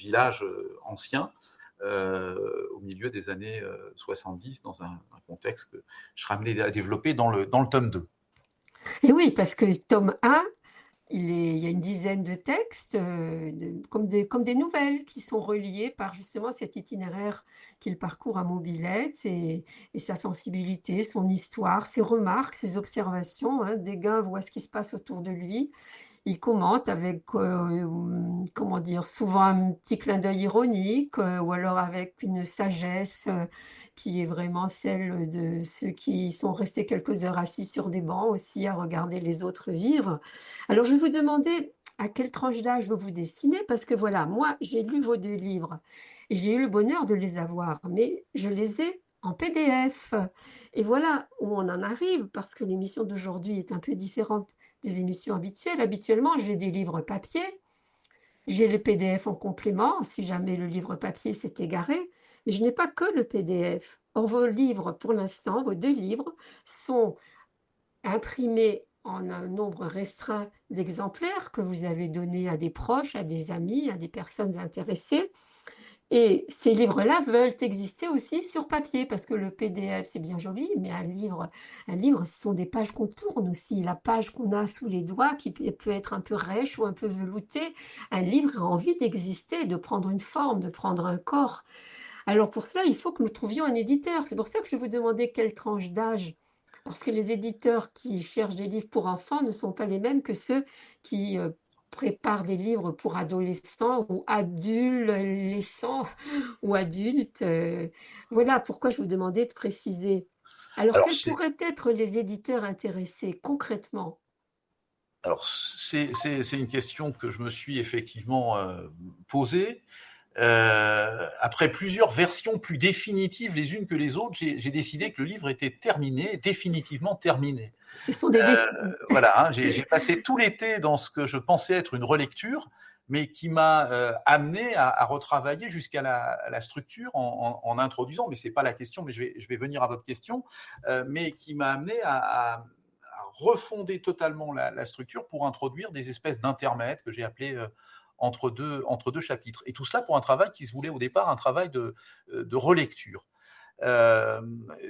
village ancien, au milieu des années 70, dans un contexte que je serai amené à développer dans le tome 2. Et oui, parce que tome 1, il y a une dizaine de textes, comme des nouvelles qui sont reliées par justement cet itinéraire qu'il parcourt à mobilette et sa sensibilité, son histoire, ses remarques, ses observations, hein. Dégain voit ce qui se passe autour de lui. Il commente avec, comment dire? Souvent un petit clin d'œil ironique, ou alors avec une sagesse, qui est vraiment celle de ceux qui sont restés quelques heures assis sur des bancs aussi à regarder les autres vivre. Alors je vais vous demander à quelle tranche d'âge vous vous destinez? Parce que voilà, moi j'ai lu vos 2 livres et j'ai eu le bonheur de les avoir, mais je les ai en PDF et voilà où on en arrive parce que l'émission d'aujourd'hui est un peu différente des émissions habituelles. Habituellement, j'ai des livres papier, j'ai les PDF en complément, si jamais le livre papier s'est égaré, mais je n'ai pas que le PDF. Or, vos livres, pour l'instant, vos 2 livres sont imprimés en un nombre restreint d'exemplaires que vous avez donnés à des proches, à des amis, à des personnes intéressées. Et ces livres-là veulent exister aussi sur papier, parce que le PDF, c'est bien joli, mais un livre, ce sont des pages qu'on tourne aussi. La page qu'on a sous les doigts, qui peut être un peu rêche ou un peu veloutée, un livre a envie d'exister, de prendre une forme, de prendre un corps. Alors pour cela, il faut que nous trouvions un éditeur. C'est pour ça que je vous demandais quelle tranche d'âge, parce que les éditeurs qui cherchent des livres pour enfants ne sont pas les mêmes que ceux qui préparent des livres pour adolescents ou adolescents ou adultes. Voilà pourquoi je vous demandais de préciser. Alors, Alors quels pourraient être les éditeurs intéressés concrètement? c'est une question que je me suis effectivement posée. Après plusieurs versions plus définitives les unes que les autres, j'ai décidé que le livre était terminé, définitivement terminé. Ce sont des défis. Voilà, hein, j'ai passé tout l'été dans ce que je pensais être une relecture, mais qui m'a amené à retravailler jusqu'à la structure en introduisant, mais c'est pas la question, mais je vais venir à votre question, mais qui m'a amené à refonder totalement la structure pour introduire des espèces d'intermèdes que j'ai appelés entre deux chapitres. Et tout cela pour un travail qui se voulait au départ un travail de relecture. Euh,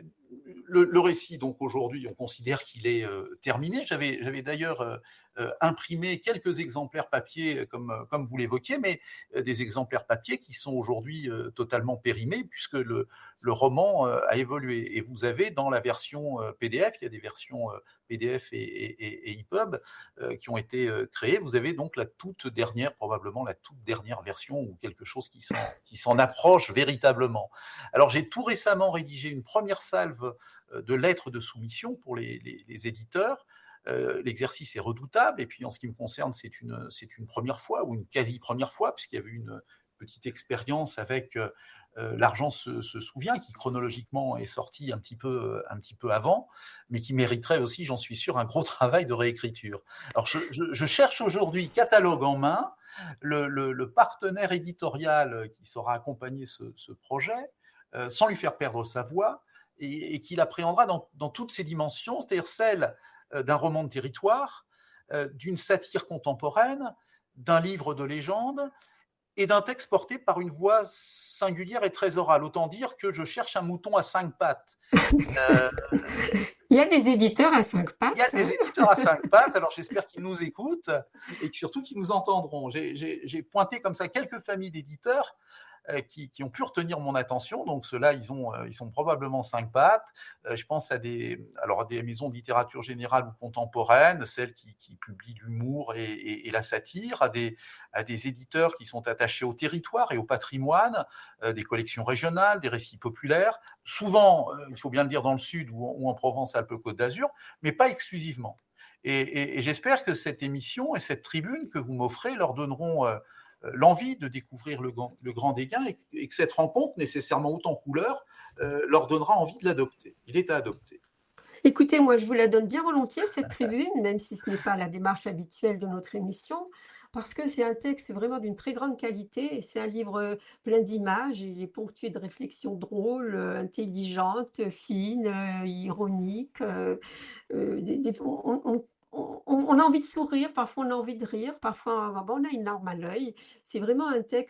le récit, donc aujourd'hui, on considère qu'il est terminé. J'avais d'ailleurs imprimé quelques exemplaires papier, comme vous l'évoquiez, mais des exemplaires papier qui sont aujourd'hui totalement périmés, puisque le roman a évolué. Et vous avez dans la version PDF, il y a des versions PDF et EPUB qui ont été créées. Vous avez donc la toute dernière, probablement la toute dernière version, ou quelque chose qui s'en approche véritablement. Alors j'ai tout récemment rédigé une première salve de lettres de soumission pour les éditeurs. L'exercice est redoutable, et puis en ce qui me concerne, c'est une première fois, ou une quasi-première fois, puisqu'il y avait une petite expérience avec L'argent se souvient, qui chronologiquement est sorti un petit peu avant, mais qui mériterait aussi, j'en suis sûr, un gros travail de réécriture. Alors je cherche aujourd'hui, catalogue en main, le partenaire éditorial qui saura accompagner ce projet, sans lui faire perdre sa voix, et qui l'appréhendera dans toutes ses dimensions, c'est-à-dire celle d'un roman de territoire, d'une satire contemporaine, d'un livre de légende, et d'un texte porté par une voix singulière et très orale. Autant dire que je cherche un mouton à 5 pattes. Euh, Il y a des éditeurs à 5 il y a pattes, hein. des éditeurs à 5 pattes, alors j'espère qu'ils nous écoutent et surtout qu'ils nous entendront. J'ai pointé comme ça quelques familles d'éditeurs qui ont pu retenir mon attention. Donc ceux-là, ils sont probablement 5 pattes. Je pense à des maisons de littérature générale ou contemporaine, celles qui publient l'humour et la satire, à des éditeurs qui sont attachés au territoire et au patrimoine, des collections régionales, des récits populaires, souvent, il faut bien le dire, dans le sud ou en Provence-Alpes-Côte d'Azur, mais pas exclusivement. Et j'espère que cette émission et cette tribune que vous m'offrez leur donneront l'envie de découvrir le Grand Dégain, et que cette rencontre, nécessairement haute en couleurs, leur donnera envie de l'adopter. Il est à adopter. Écoutez, moi, je vous la donne bien volontiers, cette tribune, même si ce n'est pas la démarche habituelle de notre émission, parce que c'est un texte vraiment d'une très grande qualité et c'est un livre plein d'images. Il est ponctué de réflexions drôles, intelligentes, fines, ironiques. On a envie de sourire, parfois on a envie de rire, parfois bon, on a une larme à l'œil. C'est vraiment un texte